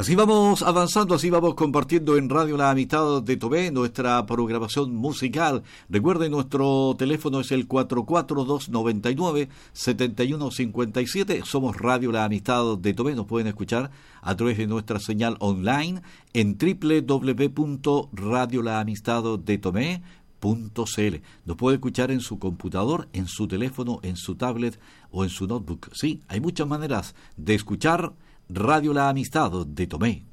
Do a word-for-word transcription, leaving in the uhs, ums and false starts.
Así vamos avanzando, así vamos compartiendo en Radio La Amistad de Tomé nuestra programación musical. Recuerden, nuestro teléfono es el cuatro cuatro dos nueve nueve siete uno cinco siete. Somos Radio La Amistad de Tomé. Nos pueden escuchar a través de nuestra señal online en doble u doble u doble u punto radio la amistad de tomé punto c l. Nos puede escuchar en su computador, en su teléfono, en su tablet o en su notebook. Sí, hay muchas maneras de escuchar Radio La Amistad de Tomé.